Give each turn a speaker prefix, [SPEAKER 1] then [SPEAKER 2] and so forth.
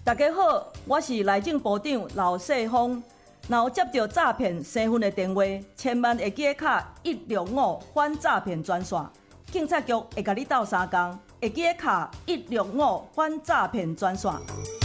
[SPEAKER 1] 大家好，我是内政部长刘世峰。若有接到诈骗身份的电话，千万会记卡165反诈骗专线，警察局会甲你斗相共，会记卡165反诈骗专线。